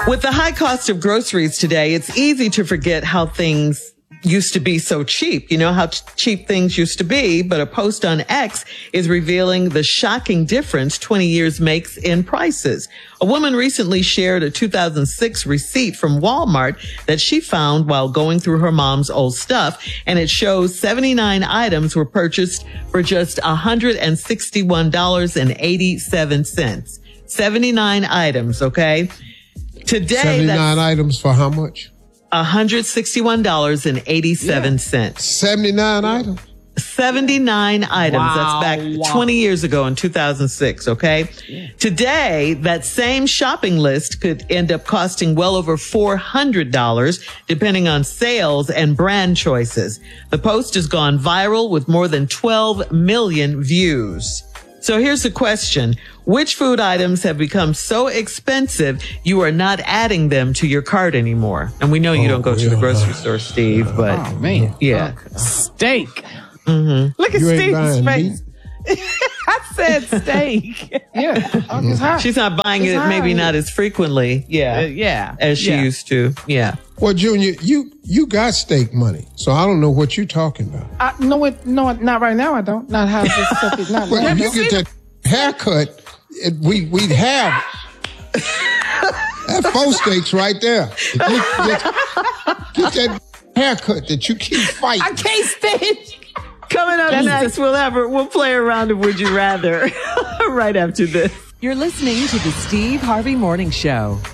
With the high cost of groceries today, it's easy to forget how things used to be so cheap. You know how cheap things used to be, but a post on X is revealing the shocking difference 20 years makes in prices. A woman recently shared a 2006 receipt from Walmart that she found while going through her mom's old stuff, and it shows 79 items were purchased for just $161.87. 79 items, okay? Today, 79 items for how much? $161.87. 79 items? 79 items. Wow. That's back 20 years ago in 2006, okay? Yeah. Today, that same shopping list could end up costing well over $400, depending on sales and brand choices. The post has gone viral with more than 12 million views. So here's the question. Which food items have become so expensive you are not adding them to your cart anymore? And we know you don't go to the grocery store, Steve, but... Oh, man. Yeah. Steak. Mm-hmm. Look at You ain't Steve's buying face. I said steak. Yeah. She's not buying it, maybe not as frequently, as she used to. Yeah. Well, Junior, you got steak money, so I don't know what you're talking about. No, not right now. I don't. Not how this stuff is. Not. Well, if you get that haircut, we'd have that 4 steaks right there. Get that haircut that you keep fighting. I can't stand it. Coming up next, we'll play a round of Would You Rather right after this. You're listening to the Steve Harvey Morning Show.